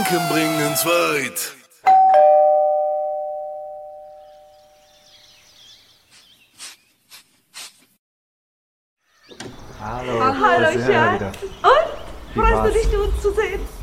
Gedanken bringen's weit. Hallo. Hallo, Schatz. Und? Freust du dich, uns zu sehen?